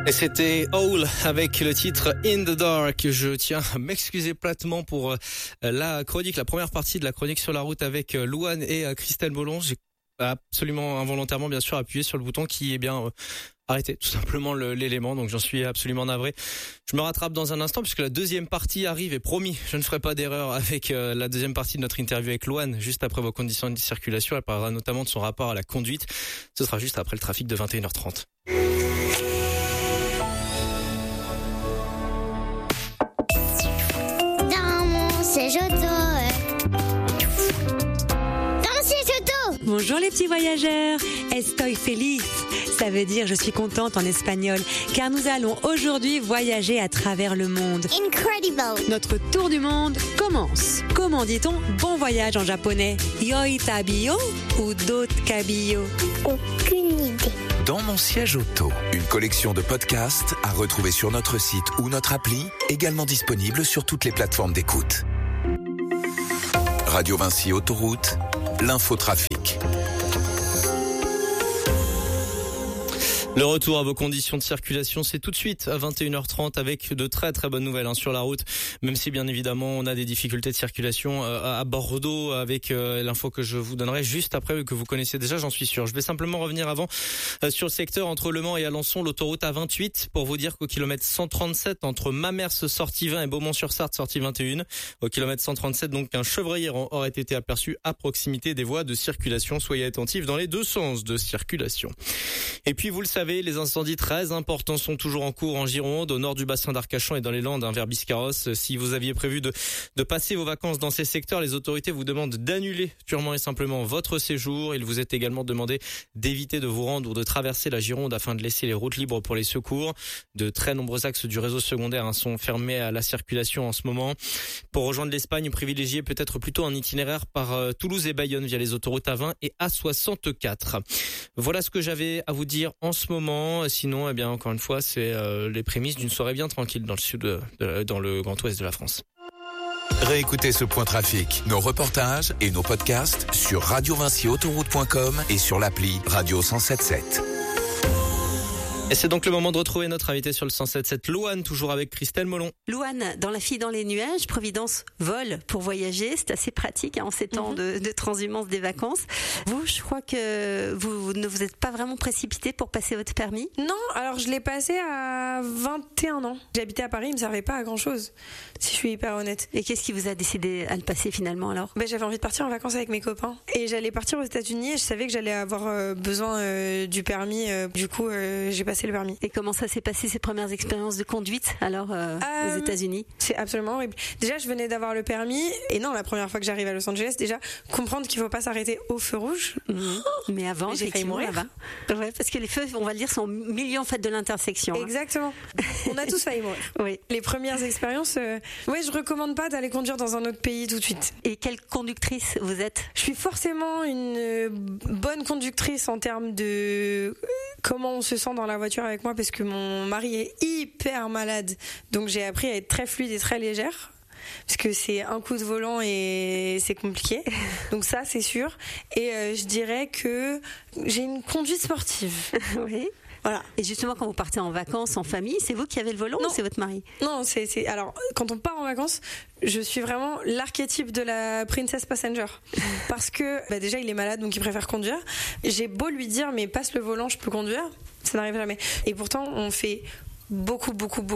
Et c'était Hole avec le titre In the Dark. Je tiens à m'excuser platement pour la chronique, la première partie de la chronique sur la route avec Louane et Christelle Bollon. J'ai absolument involontairement bien sûr appuyé sur le bouton qui est bien arrêté tout simplement l'élément, donc j'en suis absolument navré. Je me rattrape dans un instant puisque la deuxième partie arrive et promis, je ne ferai pas d'erreur avec la deuxième partie de notre interview avec Louane, juste après vos conditions de circulation. Elle parlera notamment de son rapport à la conduite. Ce sera juste après le trafic de 21h30. Siège auto. Dans mon siège auto. Bonjour les petits voyageurs, estoy feliz, ça veut dire je suis contente en espagnol, car nous allons aujourd'hui voyager à travers le monde. Incredible. Notre tour du monde commence. Comment dit-on bon voyage en japonais? Yoi tabiyo ou dot kabiyo? Aucune idée. Dans mon siège auto, une collection de podcasts à retrouver sur notre site ou notre appli, également disponible sur toutes les plateformes d'écoute. Radio Vinci Autoroute, l'infotrafic. Le retour à vos conditions de circulation, c'est tout de suite à 21h30 avec de très très bonnes nouvelles sur la route. Même si bien évidemment on a des difficultés de circulation à Bordeaux avec l'info que je vous donnerai juste après, que vous connaissez déjà, j'en suis sûr. Je vais simplement revenir avant sur le secteur entre Le Mans et Alençon, l'autoroute A28, pour vous dire qu'au kilomètre 137 entre Mamers sortie 20 et Beaumont-sur-Sarthe sortie 21, au kilomètre 137 donc un chevreuil aurait été aperçu à proximité des voies de circulation. Soyez attentifs dans les deux sens de circulation. Et puis vous le savez, les incendies très importants sont toujours en cours en Gironde, au nord du bassin d'Arcachon et dans les Landes, vers Biscarrosse. Si vous aviez prévu de passer vos vacances dans ces secteurs, les autorités vous demandent d'annuler purement et simplement votre séjour. Il vous est également demandé d'éviter de vous rendre ou de traverser la Gironde afin de laisser les routes libres pour les secours. De très nombreux axes du réseau secondaire sont fermés à la circulation en ce moment. Pour rejoindre l'Espagne, privilégiez peut-être plutôt un itinéraire par Toulouse et Bayonne via les autoroutes A20 et A64. Voilà ce que j'avais à vous dire en ce moment. Sinon, encore une fois, c'est les prémices d'une soirée bien tranquille dans le sud, dans le Grand Ouest de la France. Réécoutez ce point trafic, nos reportages et nos podcasts sur radiovinciautoroute.com et sur l'appli Radio 107.7. Et c'est donc le moment de retrouver notre invité sur le 107.7, Louane, toujours avec Christelle Bollon. Louane, dans La fille dans les nuages, Providence vole pour voyager. C'est assez pratique en ces temps de transhumance des vacances. Vous, je crois que vous ne vous êtes pas vraiment précipité pour passer votre permis? Non, alors je l'ai passé à 21 ans. J'habitais à Paris, il me servait pas à grand chose, si je suis hyper honnête. Et qu'est-ce qui vous a décidé à le passer finalement alors? J'avais envie de partir en vacances avec mes copains. Et j'allais partir aux États-Unis et je savais que j'allais avoir besoin du permis. Du coup, j'ai passé le permis. Et comment ça s'est passé ces premières expériences de conduite alors aux États-Unis? C'est absolument horrible. Déjà, je venais d'avoir le permis et non, la première fois que j'arrive à Los Angeles, déjà comprendre qu'il faut pas s'arrêter au feu rouge. Mais avant, j'ai failli mourir. Ouais, parce que les feux, on va le dire, sont au milieu en fait de l'intersection. Exactement. On a tous failli mourir. Oui. Les premières expériences, je recommande pas d'aller conduire dans un autre pays tout de suite. Et quelle conductrice vous êtes? Je suis forcément une bonne conductrice en termes de comment on se sent dans la voiture avec moi, parce que mon mari est hyper malade, donc j'ai appris à être très fluide et très légère, parce que c'est un coup de volant et c'est compliqué. Donc ça, c'est sûr. Et je dirais que j'ai une conduite sportive. Oui. Voilà. Et justement, quand vous partez en vacances en famille, c'est vous qui avez le volant ou c'est votre mari? Non, c'est alors quand on part en vacances, je suis vraiment l'archétype de la princess passenger, parce que déjà il est malade, donc il préfère conduire. J'ai beau lui dire mais passe le volant, je peux conduire, ça n'arrive jamais. Et pourtant on fait beaucoup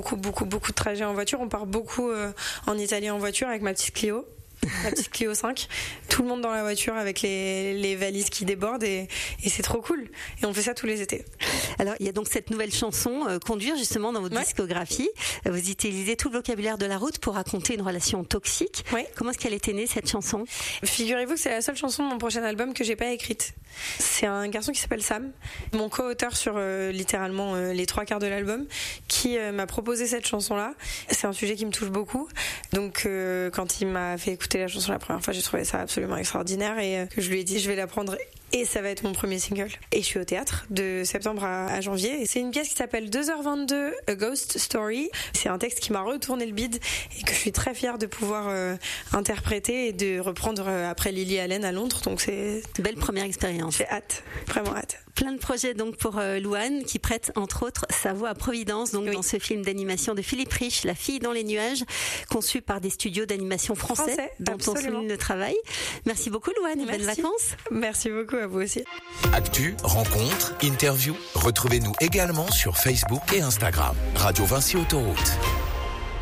de trajets en voiture. On part beaucoup en Italie en voiture avec ma petite Clio. La petite Clio 5, tout le monde dans la voiture avec les valises qui débordent et c'est trop cool. Et on fait ça tous les étés. Alors il y a donc cette nouvelle chanson Conduire justement dans votre discographie. Vous utilisez tout le vocabulaire de la route pour raconter une relation toxique. Comment est-ce qu'elle était née cette chanson? Figurez-vous que c'est la seule chanson de mon prochain album que j'ai pas écrite. C'est un garçon qui s'appelle Sam, mon co-auteur sur littéralement les 3/4 de l'album, qui m'a proposé cette chanson-là. C'est un sujet qui me touche beaucoup. Donc quand il m'a fait écouter la chanson la première fois, j'ai trouvé ça absolument extraordinaire et que je lui ai dit je vais la prendre et ça va être mon premier single. Et je suis au théâtre de septembre à janvier. Et c'est une pièce qui s'appelle 2h22 A Ghost Story. C'est un texte qui m'a retourné le bide et que je suis très fière de pouvoir interpréter et de reprendre après Lily Allen à Londres. Donc c'est une belle première expérience. J'ai hâte, vraiment hâte. Plein de projets donc pour Louane qui prête entre autres sa voix à Providence donc dans ce film d'animation de Philippe Rich, La fille dans les nuages, conçu par des studios d'animation français dont on souligne le travail. Merci beaucoup Louane et bonnes vacances. Merci beaucoup à vous aussi. Actu, rencontres, interviews, retrouvez-nous également sur Facebook et Instagram. Radio Vinci Autoroute.